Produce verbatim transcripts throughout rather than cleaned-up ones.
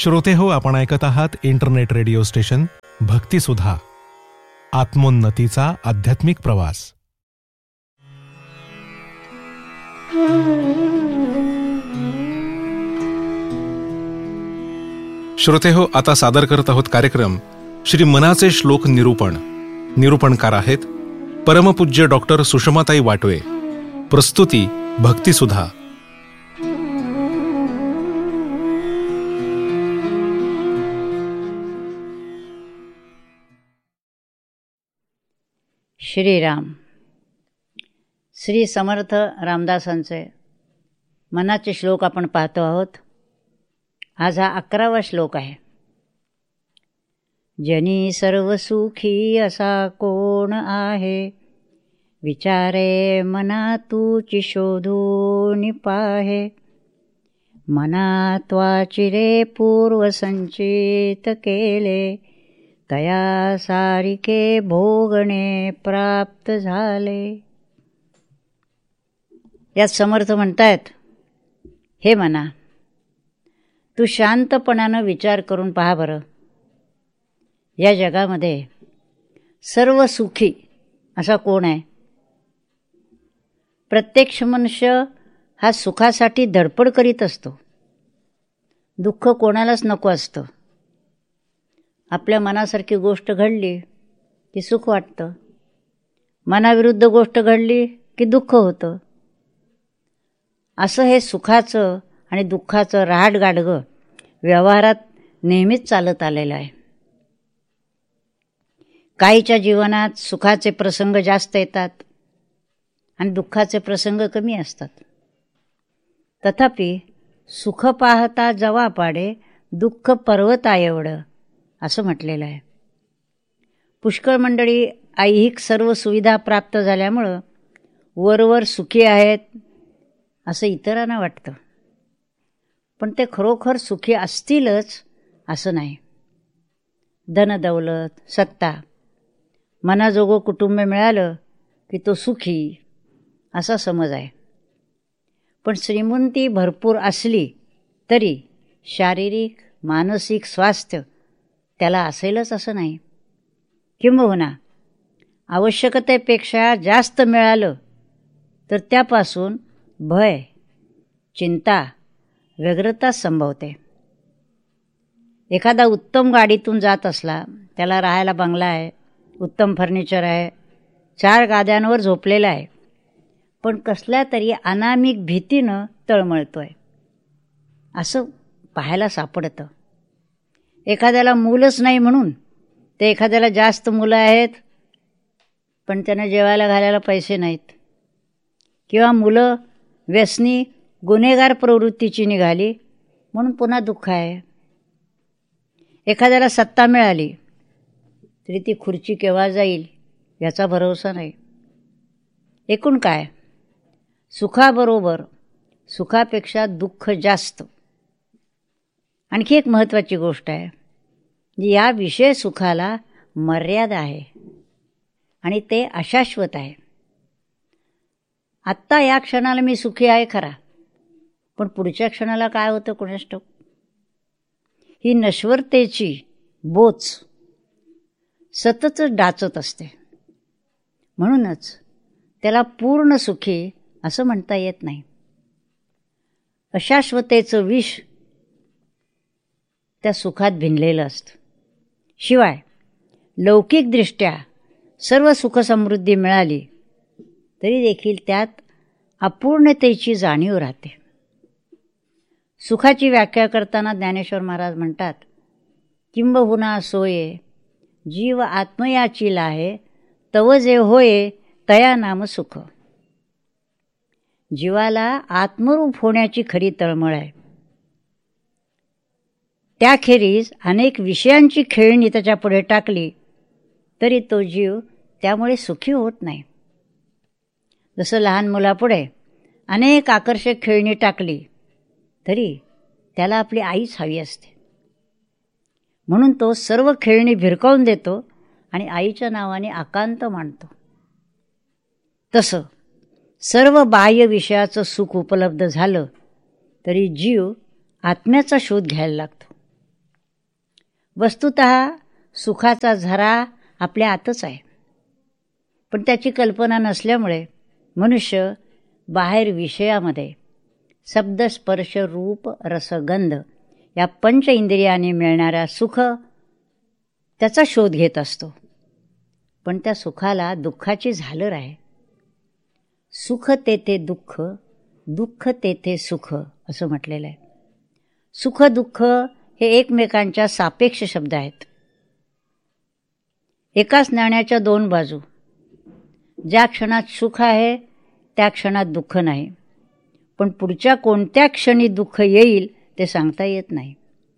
श्रोते हो, आपण ऐकत आहात इंटरनेट रेडिओ स्टेशन भक्तिसुधा, आत्मोन्नतीचा आध्यात्मिक प्रवास. श्रोते हो, आता सादर करत आहोत कार्यक्रम श्री मनाचे श्लोक निरूपण. निरूपणकार आहेत परमपूज्य डॉक्टर सुषमाताई वाटवे. प्रस्तुती भक्तिसुधा. श्रीराम. श्री समर्थ रामदासांचे मनाचे श्लोक आपण पाहतो आहोत. आज हा अकरावा श्लोक आहे. जनी सर्व सुखी असा कोण आहे, विचारे मना तूची शोधून पाहे. मना त्वाची रे पूर्व संचित केले, तया सारिके भोगणे प्राप्त झाले. यात समर्थ म्हणतायत, हे मना, तू शांतपणानं विचार करून पहा बरं. या जगामध्ये सर्व सुखी असा कोण आहे? प्रत्यक्ष मनुष्य हा सुखासाठी धडपड करीत असतो. दुःख कोणालाच नको असतं. आपल्या मनासारखी गोष्ट घडली की सुख वाटतं, मनाविरुद्ध गोष्ट घडली की दुःख होतं. असं हे सुखाचं आणि दुःखाचं रहाटगाडगं व्यवहारात नेहमीच चालत आलेलं आहे. काहीच्या जीवनात सुखाचे प्रसंग जास्त येतात आणि दुःखाचे प्रसंग कमी असतात. तथापि सुख पाहता जवा पाडे, दुःख पर्वता एवढं असं म्हटलेलं आहे. पुष्कळ मंडळी ऐहिक सर्व सुविधा प्राप्त झाल्यामुळं वरवर सुखी आहेत असं इतरांना वाटतं, पण ते खरोखर सुखी असतीलच असं नाही. धनदौलत, सत्ता, मनाजोगं कुटुंब मिळालं की तो सुखी असा समज आहे. पण श्रीमंती भरपूर असली तरी शारीरिक मानसिक स्वास्थ्य त्याला असेलच असं नाही. किंबहुना आवश्यकतेपेक्षा जास्त मिळालं तर त्यापासून भय, चिंता, व्यग्रता संभवते. एखादा उत्तम गाडीतून जात असला, त्याला राहायला बंगला आहे, उत्तम फर्निचर आहे, चार गाद्यांवर झोपलेला आहे, पण कसल्या तरी अनामिक भीतीनं तळमळतोय असं पाहायला सापडतं. एखाद्याला मूलच नाही म्हणून ते एखाद्याला जास्त मुलं आहेत पण त्यांना जेवायला घालायला पैसे नाहीत, किंवा मुलं व्यसनी गुन्हेगार प्रवृत्तीची निघाली म्हणून पुन्हा दुःख आहे. एखाद्याला सत्ता मिळाली तरी ती खुर्ची केव्हा जाईल याचा भरोसा नाही. एकूण काय, सुखाबरोबर सुखापेक्षा दुःख जास्त. आणखी एक महत्त्वाची गोष्ट आहे, या विषय सुखाला मर्यादा आहे आणि ते अशाश्वत आहे. आत्ता या क्षणाला मी सुखी आहे खरा, पण पुढच्या क्षणाला काय होतं कोणास ठाऊक. ही नश्वरतेची बोच सतत डाचत असते. म्हणूनच त्याला पूर्ण सुखी असं म्हणता येत नाही. अशाश्वतेचं विष त्या सुखात भिनलेलं असतं. शिवाय लौकिकदृष्ट्या सर्व सुखसमृद्धी मिळाली तरी देखील त्यात अपूर्णतेची जाणीव राहते. सुखाची व्याख्या करताना ज्ञानेश्वर महाराज म्हणतात, किंबहुना सोये जीव आत्मयाची लाहे, तव जे होये तया नाम सुख. जीवाला आत्मरूप होण्याची खरी तळमळ आहे. त्याखेरीज अनेक विषयांची खेळणी त्याच्या पुढे टाकली तरी तो जीव त्यामुळे सुखी होत नाही. जसं लहान मुलापुढे अनेक आकर्षक खेळणी टाकली तरी त्याला आपली आईच हवी असते, म्हणून तो सर्व खेळणी भिरकावून देतो आणि आईच्या नावाने आकांत मानतो. तसं सर्व बाह्य विषयाचं सुख उपलब्ध झालं तरी जीव आत्म्याचा शोध घ्यायला लागतो. वस्तुतः सुखाचा झरा आपल्या आतच आहे, पण त्याची कल्पना नसल्यामुळे मनुष्य बाहेर विषयामध्ये शब्द स्पर्श रूप रसगंध या पंच इंद्रियाने मिळणाऱ्या सुख त्याचा शोध घेत असतो. पण त्या सुखाला दुःखाची झालर आहे. सुख तेथे दुःख, दुःख तेथे सुख असं म्हटलेलं आहे. सुख दुःख हे एकमेकांच्या सापेक्ष शब्द आहेत. एकाच नाण्याच्या दोन बाजू. ज्या क्षणात सुख आहे त्या क्षणात दुःख नाही, पण पुढच्या कोणत्या क्षणी दुःख येईल ते सांगता येत नाही.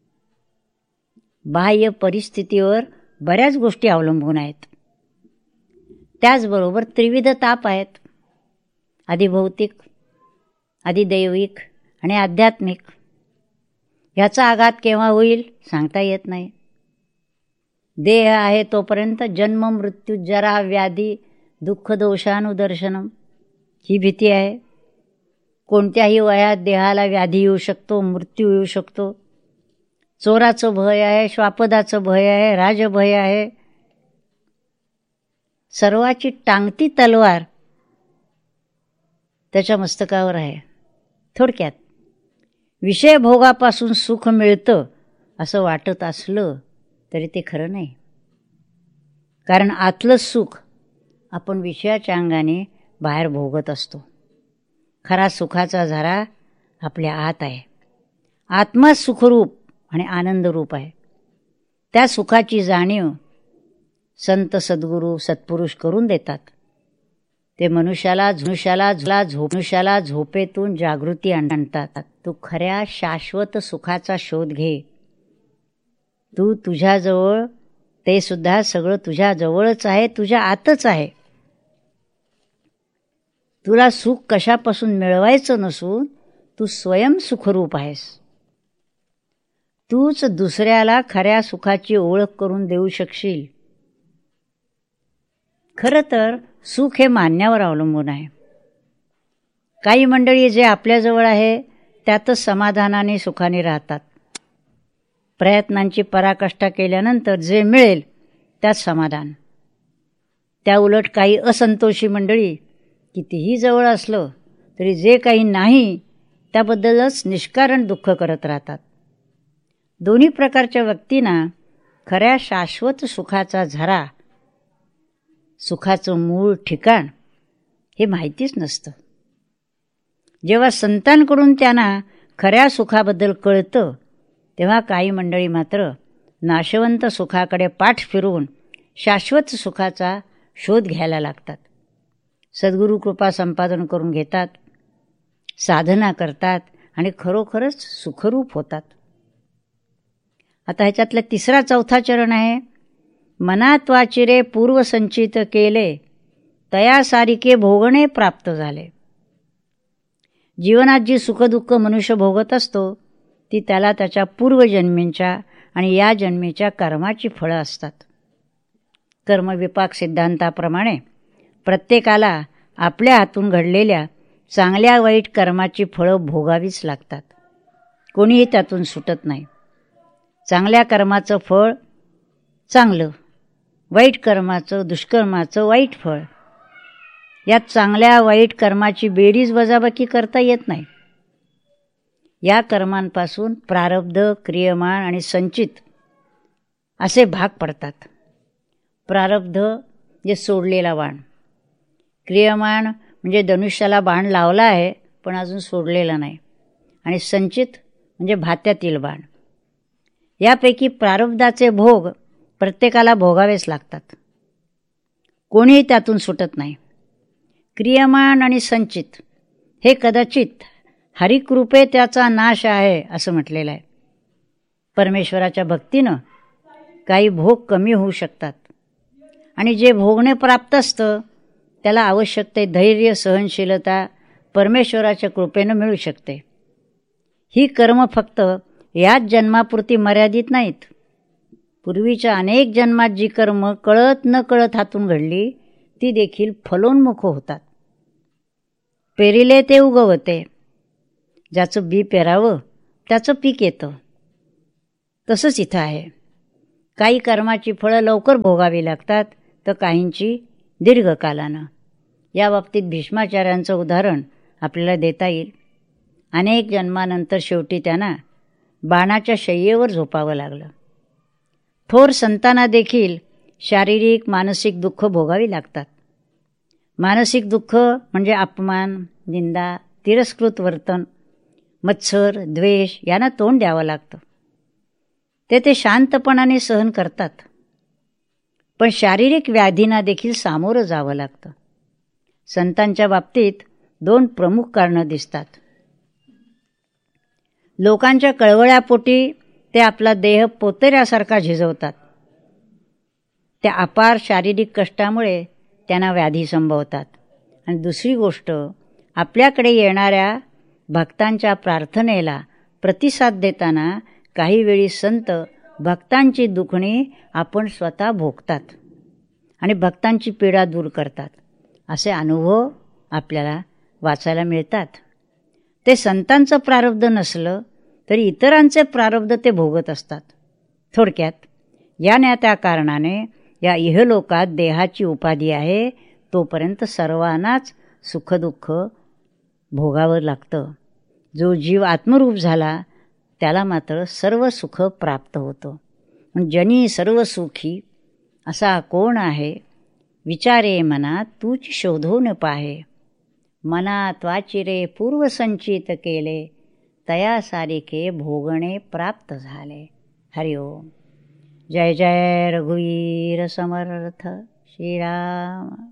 बाह्य परिस्थितीवर बऱ्याच गोष्टी अवलंबून आहेत. त्याचबरोबर त्रिविध ताप आहेत. आधी भौतिक, आधी दैविक आणि आध्यात्मिक. ह्याचा आघात केव्हा होईल सांगता येत नाही. देह आहे तोपर्यंत जन्म मृत्यू जरा व्याधी दुःख दोषानुदर्शनम ही भीती आहे. कोणत्याही वयात देहाला व्याधी येऊ शकतो, मृत्यू येऊ शकतो. चोराचं भय आहे, श्वापदाचं भय आहे, राजभय आहे. सर्वाची टांगती तलवार त्याच्या मस्तकावर आहे. थोडक्यात विषय भोगापासून सुख मिळतं असं वाटत असलं तरी ते खरं नाही. कारण आतलं सुख आपण विषयाच्या अंगाने बाहेर भोगत असतो. खरा सुखाचा झरा आपल्या आत आहे. आत्मा सुखरूप आणि आनंदरूप आहे. त्या सुखाची जाणीव संत सद्गुरू सत्पुरुष करून देतात. ते मनुष्याला मनुष्याला झोप मनुष्याला झोपेतून जागृती आणतात. तू खऱ्या शाश्वत सुखाचा शोध घे. तू तुझ्याजवळ, ते सुद्धा सगळं तुझ्या जवळच आहे, तुझ्या आतच आहे. तुला सुख कशापासून मिळवायचं नसून तू स्वयं सुखरूप आहेस. तूच दुसऱ्याला खऱ्या सुखाची ओळख करून देऊ शकशील. खरं तर सुख हे मानण्यावर अवलंबून आहे. काही मंडळी जे आपल्याजवळ आहे त्यातच समाधानाने सुखाने राहतात. प्रयत्नांची पराकाष्ठा केल्यानंतर जे मिळेल त्यात समाधान. त्या उलट काही असंतोषी मंडळी कितीही जवळ असलं तरी जे काही नाही त्याबद्दलच निष्कारण दुःख करत राहतात. दोन्ही प्रकारच्या व्यक्तींना खऱ्या शाश्वत सुखाचा झरा, सुखाचं मूळ ठिकाण हे माहितीच नसतं. जेव्हा संतांकडून त्यांना खऱ्या सुखाबद्दल कळतं तेव्हा काही मंडळी मात्र नाशवंत सुखाकडे पाठ फिरवून शाश्वत सुखाचा शोध घ्यायला लागतात. सद्गुरू कृपा संपादन करून घेतात, साधना करतात आणि खरोखरच सुखरूप होतात. आता ह्याच्यातला तिसरा चौथा चरण आहे, मनात वाचिरे पूर्वसंचित केले तया सारिके भोगणे प्राप्त झाले. जीवनात जी सुखदुःख मनुष्य भोगत असतो ती त्याला त्याच्या पूर्वजन्मींच्या आणि या जन्मीच्या कर्माची फळं असतात. कर्मविपाक सिद्धांताप्रमाणे प्रत्येकाला आपल्या हातून घडलेल्या चांगल्या वाईट कर्माची फळं भोगावीच लागतात. कोणीही त्यातून सुटत नाही. चांगल्या कर्माचं फळ चांगलं, वाईट कर्माचं दुष्कर्माचं वाईट फळ. यात चांगल्या वाईट कर्माची बेरीज वजाबाकी करता येत नाही. या कर्मांपासून प्रारब्ध, क्रियमाण आणि संचित असे भाग पडतात. प्रारब्ध जे सोडलेला बाण, क्रियमाण म्हणजे धनुष्याला बाण लावला आहे पण अजून सोडलेला नाही, आणि संचित म्हणजे भात्यातील बाण. यापैकी प्रारब्धाचे भोग प्रत्येकाला भोगावेच लागतात. कोणीही त्यातून सुटत नाही. क्रियमाण आणि संचित हे कदाचित हरिकृपे त्याचा नाश आहे असं म्हटलेलं आहे. परमेश्वराच्या भक्तीनं काही भोग कमी होऊ शकतात आणि जे भोगणे प्राप्त असतं त्याला आवश्यक ते धैर्य, सहनशीलता परमेश्वराच्या कृपेनं मिळू शकते. ही कर्म फक्त याच जन्मापुरती मर्यादित नाहीत. पूर्वीच्या अनेक जन्मात जी कर्म कळत न कळत हातून घडली ती देखील फलोन्मुख होतात. पेरिले ते उगवते. ज्याचं बी पेरावं त्याचं पीक येतं. तसंच इथं आहे. काही कर्माची फळं लवकर भोगावी लागतात तर काहींची दीर्घकालानं. या बाबतीत भीष्माचार्यांचं उदाहरण आपल्याला देता येईल. अनेक जन्मानंतर शेवटी त्यांना बाणाच्या शय्येवर झोपावं लागलं. थोर संतांना देखील शारीरिक मानसिक दुःख भोगावी लागतात. मानसिक दुःख म्हणजे अपमान, निंदा, तिरस्कृत वर्तन, मत्सर, द्वेष यांना तोंड द्यावं लागतं. ते ते शांतपणाने सहन करतात. पण शारीरिक व्याधींना देखील सामोरं जावं लागतं. संतांच्या बाबतीत दोन प्रमुख कारणं दिसतात. लोकांच्या कळवळ्यापोटी ते आपला देह पोतेऱ्यासारखा झिजवतात. त्या अपार शारीरिक कष्टामुळे त्यांना व्याधी संभवतात. आणि दुसरी गोष्ट, आपल्याकडे येणाऱ्या भक्तांच्या प्रार्थनेला प्रतिसाद देताना काही वेळी संत भक्तांची दुखणी आपण स्वतः भोगतात आणि भक्तांची पीडा दूर करतात. असे अनुभव आपल्याला वाचायला मिळतात. ते संतांचं प्रारब्ध नसलं तरी इतरांचे प्रारब्ध ते भोगत असतात. थोडक्यात या ना त्या कारणाने या इहलोकात देहाची उपाधी आहे तोपर्यंत सर्वांनाच सुखदुःख भोगावं लागतं. जो जीव आत्मरूप झाला त्याला मात्र सर्व सुख प्राप्त होतं. जनी सर्व सुखी असा कोण आहे, विचारे मना तूच शोधून पाहे. मनात वाचिरे पूर्वसंचित केले, तया सारिके भोगणे प्राप्त झाले. हरिओम. जय जय रघुवीर समर्थ श्रीराम.